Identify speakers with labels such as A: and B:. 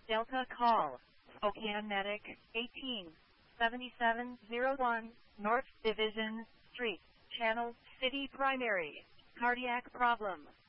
A: Delta call. Spokane Medic 187701 North Division Street, Channel City Primary. Cardiac problem.